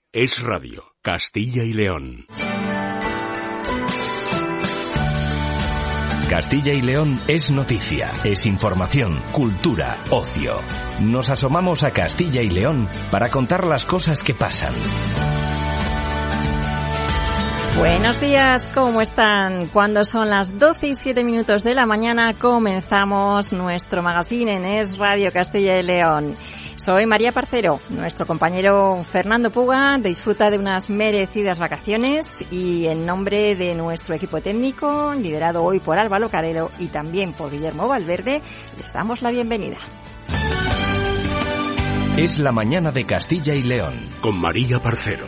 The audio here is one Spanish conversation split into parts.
Es Radio, Castilla y León. Castilla y León es noticia, es información, cultura, ocio. Nos asomamos a Castilla y León para contar las cosas que pasan. Buenos días, ¿cómo están? Cuando son las 12:07 de la mañana comenzamos nuestro magazine en Es Radio Castilla y León. Soy María Parcero, nuestro compañero Fernando Puga disfruta de unas merecidas vacaciones y en nombre de nuestro equipo técnico, liderado hoy por Álvaro Carrero y también por Guillermo Valverde, les damos la bienvenida. Es la mañana de Castilla y León. Con María Parcero.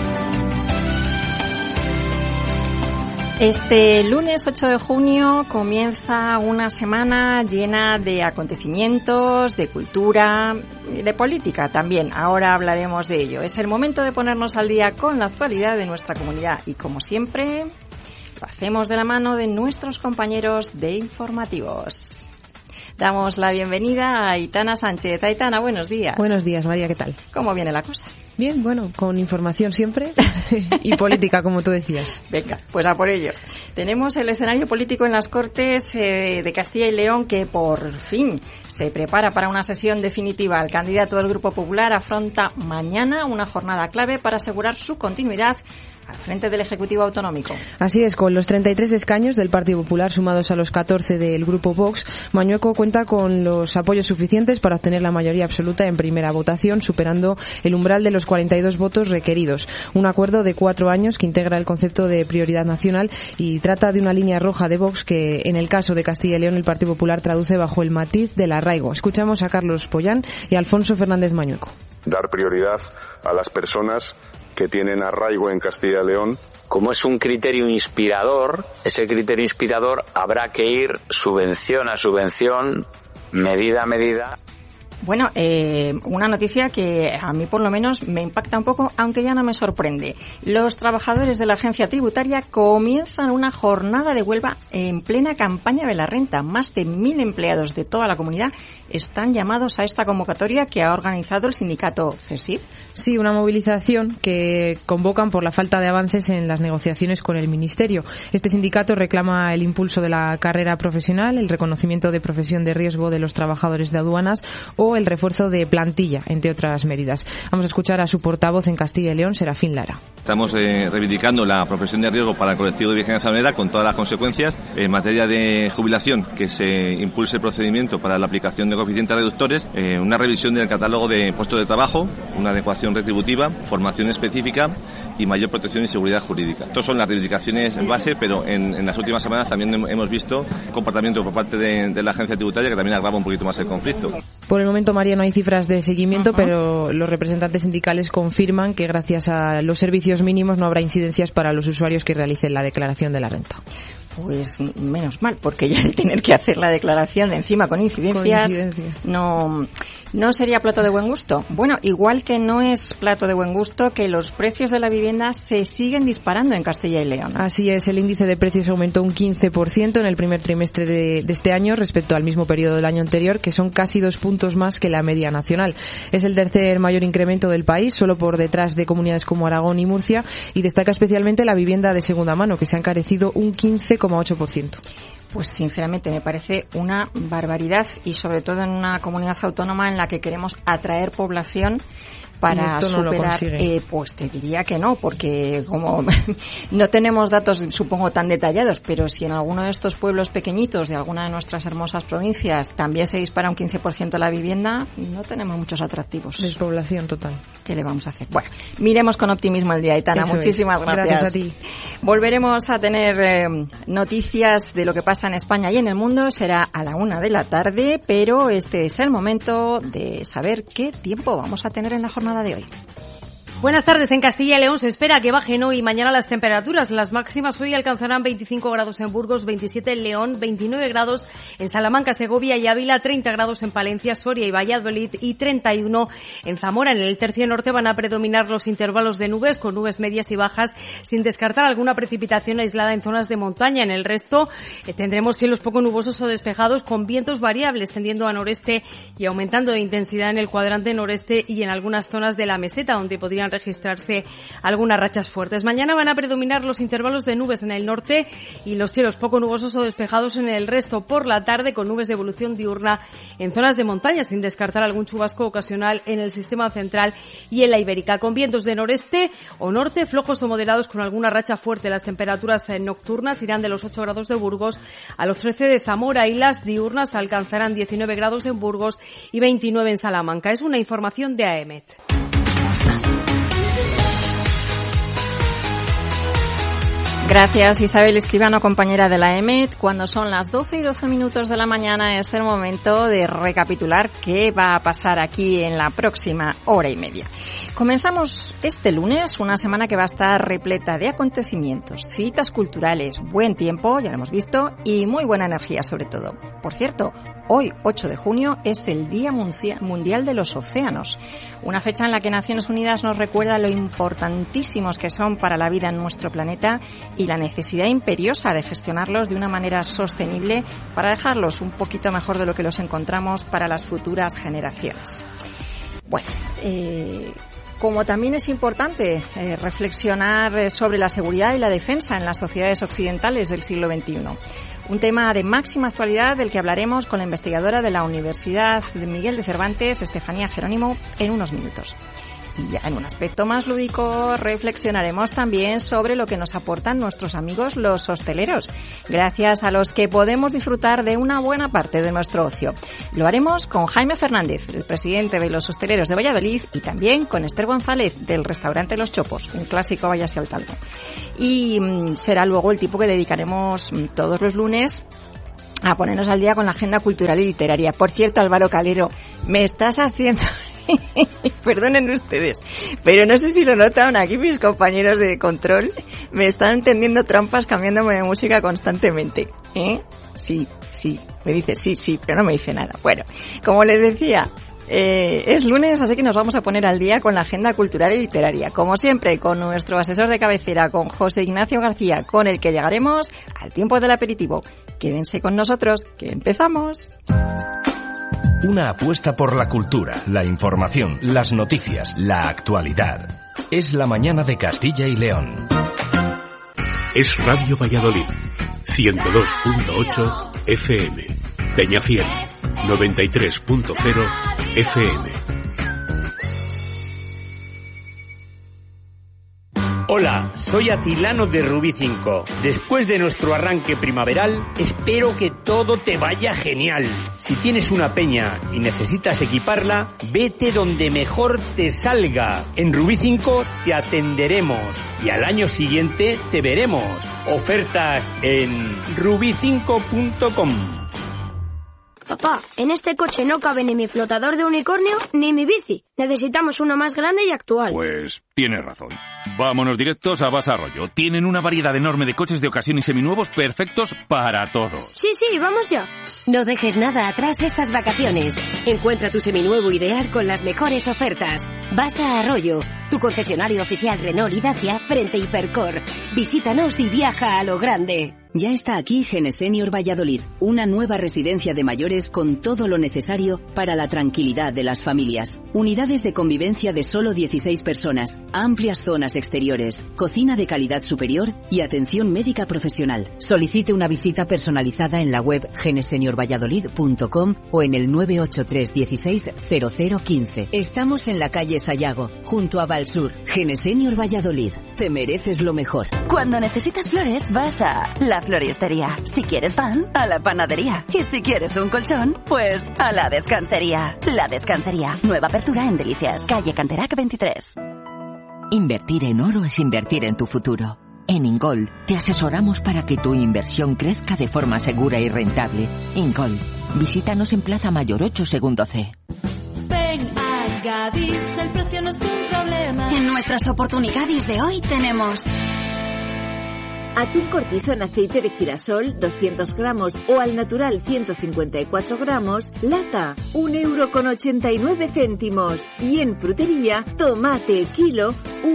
Este lunes 8 de junio comienza una semana llena de acontecimienros, de cultura, de política también. Ahora hablaremos de ello. Es el momento de ponernos al día con la actualidad de nuestra comunidad y, como siempre, lo hacemos de la mano de nuestros compañeros de informativos. Damos la bienvenida a Aitana Sánchez. Aitana, buenos días. Buenos días, María, ¿qué tal? ¿Cómo viene la cosa? Bien, bueno, con información siempre y política, como tú decías. Venga, pues a por ello. Tenemos el escenario político en las Cortes de Castilla y León que por fin se prepara para una sesión definitiva. El candidato del Grupo Popular afronta mañana una jornada clave para asegurar su continuidad al frente del Ejecutivo Autonómico. Así es, con los 33 escaños del Partido Popular sumados a los 14 del Grupo Vox, Mañueco cuenta con los apoyos suficientes para obtener la mayoría absoluta en primera votación, superando el umbral de los 42 votos requeridos. Un acuerdo de 4 años que integra el concepto de prioridad nacional y trata de una línea roja de Vox que, en el caso de Castilla y León, el Partido Popular traduce bajo el matiz del arraigo. Escuchamos a Carlos Pollán y a Alfonso Fernández Mañueco. Dar prioridad a las personas que tienen arraigo en Castilla y León. Como es un criterio inspirador, ese criterio inspirador habrá que ir subvención a subvención, medida a medida. Bueno, una noticia que a mí por lo menos me impacta un poco, aunque ya no me sorprende. Los trabajadores de la agencia tributaria comienzan una jornada de huelga en plena campaña de la renta. Más de 1.000 empleados de toda la comunidad están llamados a esta convocatoria que ha organizado el sindicato CESIF. Sí, una movilización que convocan por la falta de avances en las negociaciones con el Ministerio. Este sindicato reclama el impulso de la carrera profesional, el reconocimiento de profesión de riesgo de los trabajadores de aduanas o el refuerzo de plantilla, entre otras medidas. Vamos a escuchar a su portavoz en Castilla y León, Serafín Lara. Estamos reivindicando la profesión de riesgo para el colectivo de vigilancia aduanera con todas las consecuencias. En materia de jubilación, que se impulse el procedimiento para la aplicación de coeficientes reductores, una revisión del catálogo de puestos de trabajo, una adecuación retributiva, formación específica y mayor protección y seguridad jurídica. Estas son las reivindicaciones base, pero en las últimas semanas también hemos visto comportamiento por parte de la agencia tributaria que también agrava un poquito más el conflicto. Por el momento, María, no hay cifras de seguimiento, pero los representantes sindicales confirman que gracias a los servicios mínimos no habrá incidencias para los usuarios que realicen la declaración de la renta. Pues menos mal, porque ya el tener que hacer la declaración encima con incidencias. No sería plato de buen gusto. Bueno, igual que no es plato de buen gusto que los precios de la vivienda se siguen disparando en Castilla y León. Así es, el índice de precios aumentó un 15% en el primer trimestre de este año respecto al mismo periodo del año anterior, que son casi 2 puntos más que la media nacional. Es el tercer mayor incremento del país, solo por detrás de comunidades como Aragón y Murcia, y destaca especialmente la vivienda de segunda mano, que se ha encarecido un 15,8%. Pues sinceramente me parece una barbaridad y sobre todo en una comunidad autónoma en la que queremos atraer población para superar, pues te diría que no, porque como no tenemos datos, supongo, tan detallados, pero si en alguno de estos pueblos pequeñitos de alguna de nuestras hermosas provincias también se dispara un 15% la vivienda, no tenemos muchos atractivos. Despoblación total. ¿Qué le vamos a hacer? Bueno, miremos con optimismo el día, Aitana. Muchísimas gracias. Gracias a ti. Volveremos a tener noticias de lo que pasa en España y en el mundo. Será a la 1 de la tarde, pero este es el momento de saber qué tiempo vamos a tener en la jornada de hoy. Buenas tardes. En Castilla y León se espera que bajen hoy y mañana las temperaturas. Las máximas hoy alcanzarán 25 grados en Burgos, 27 en León, 29 grados en Salamanca, Segovia y Ávila, 30 grados en Palencia, Soria y Valladolid y 31 en Zamora. En el tercio norte van a predominar los intervalos de nubes, con nubes medias y bajas, sin descartar alguna precipitación aislada en zonas de montaña. En el resto tendremos cielos poco nubosos o despejados, con vientos variables tendiendo a noreste y aumentando de intensidad en el cuadrante noreste y en algunas zonas de la meseta, donde podrían podrían registrarse algunas rachas fuertes. Mañana van a predominar los intervalos de nubes en el norte y los cielos poco nubosos o despejados en el resto. Por la tarde, con nubes de evolución diurna en zonas de montaña, sin descartar algún chubasco ocasional en el sistema central y en la Ibérica, con vientos de noreste o norte, flojos o moderados con alguna racha fuerte. Las temperaturas nocturnas irán de los 8 grados de Burgos a los 13 de Zamora y las diurnas alcanzarán 19 grados en Burgos y 29 en Salamanca. Es una información de AEMET. Gracias, Isabel Escribano, compañera de la EMET. Cuando son las 12 y 12 minutos de la mañana es el momento de recapitular qué va a pasar aquí en la próxima hora y media. Comenzamos este lunes, una semana que va a estar repleta de acontecimientos, citas culturales, buen tiempo, ya lo hemos visto, y muy buena energía sobre todo. Por cierto, hoy, 8 de junio, es el Día Mundial de los Océanos, una fecha en la que Naciones Unidas nos recuerda lo importantísimos que son para la vida en nuestro planeta y la necesidad imperiosa de gestionarlos de una manera sostenible para dejarlos un poquito mejor de lo que los encontramos para las futuras generaciones. Bueno, como también es importante reflexionar sobre la seguridad y la defensa en las sociedades occidentales del siglo XXI. Un tema de máxima actualidad del que hablaremos con la investigadora de la Universidad de Miguel de Cervantes, Estefanía Jerónimo, en unos minutos. Y ya en un aspecto más lúdico reflexionaremos también sobre lo que nos aportan nuestros amigos los hosteleros, gracias a los que podemos disfrutar de una buena parte de nuestro ocio. Lo haremos con Jaime Fernández, el presidente de los hosteleros de Valladolid, y también con Esther González, del restaurante Los Chopos, un clásico váyase al talco. Y será luego el tipo que dedicaremos todos los lunes a ponernos al día con la agenda cultural y literaria. Por cierto, Álvaro Calero, me estás haciendo... Perdonen ustedes, pero no sé si lo notan aquí mis compañeros de control, me están tendiendo trampas cambiándome de música constantemente, ¿eh? Sí, me dice sí, pero no me dice nada. Bueno, como les decía, es lunes, así que nos vamos a poner al día con la agenda cultural y literaria. Como siempre, con nuestro asesor de cabecera, con José Ignacio García, con el que llegaremos al tiempo del aperitivo. Quédense con nosotros, que empezamos. Una apuesta por la cultura, la información, las noticias, la actualidad. Es la mañana de Castilla y León. Es Radio Valladolid, 102.8 FM. Peñafiel, 93.0 FM. Hola, soy Atilano de Rubí 5. Después de nuestro arranque primaveral, espero que todo te vaya genial. Si tienes una peña y necesitas equiparla, vete donde mejor te salga. En Rubí 5 te atenderemos y al año siguiente te veremos. Ofertas en rubi5.com. Papá, en este coche no cabe ni mi flotador de unicornio ni mi bici. Necesitamos uno más grande y actual. Pues tienes razón. Vámonos directos a Basa Arroyo. Tienen una variedad enorme de coches de ocasión y seminuevos perfectos para todos. Sí, vamos ya. No dejes nada atrás estas vacaciones. Encuentra tu seminuevo ideal con las mejores ofertas. Basa Arroyo, tu concesionario oficial Renault y Dacia frente Hipercor. Visítanos y viaja a lo grande. Ya está aquí Genesenior Valladolid, una nueva residencia de mayores con todo lo necesario para la tranquilidad de las familias. Unidades de convivencia de solo 16 personas, amplias zonas exteriores, cocina de calidad superior y atención médica profesional. Solicite una visita personalizada en la web geneseniorvalladolid.com o en el 983 16 0015. Estamos en la calle Sayago, junto a Valsur. Genesenior Valladolid, te mereces lo mejor. Cuando necesitas flores, vas a la floristería. Si quieres pan, a la panadería. Y si quieres un colchón, pues a la descansería. La Descansería. Nueva apertura en Delicias, calle Canterac 23. Invertir en oro es invertir en tu futuro. En Ingol te asesoramos para que tu inversión crezca de forma segura y rentable. Ingol, visítanos en Plaza Mayor 8, segundo C. Ven a Gadis, el precio no es un problema. En nuestras oportunidades de hoy tenemos atún cortizo en aceite de girasol 200 gramos o al natural 154 gramos, lata, 1,89 €. Y en frutería, tomate kilo,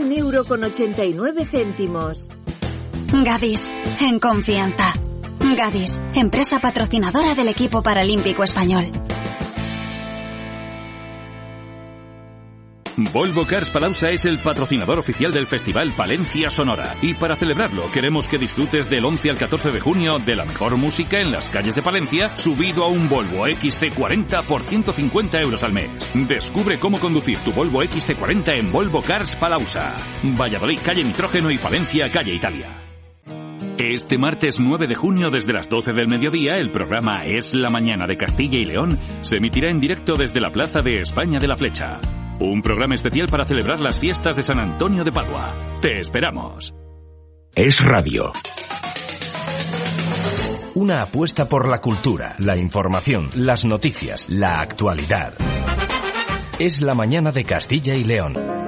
1,89 €. Gadis, en confianza. Gadis, empresa patrocinadora del equipo paralímpico español. Volvo Cars Palauza es el patrocinador oficial del Festival Palencia Sonora. Y para celebrarlo, queremos que disfrutes del 11 al 14 de junio de la mejor música en las calles de Palencia, subido a un Volvo XC40 por 150 euros al mes. Descubre cómo conducir tu Volvo XC40 en Volvo Cars Palauza. Valladolid, calle Nitrógeno, y Palencia, calle Italia. Este martes 9 de junio, desde las 12 del mediodía, el programa Es la Mañana de Castilla y León se emitirá en directo desde la Plaza de España de la Flecha. Un programa especial para celebrar las fiestas de San Antonio de Padua. ¡Te esperamos! Es Radio. Una apuesta por la cultura, la información, las noticias, la actualidad. Es la Mañana de Castilla y León.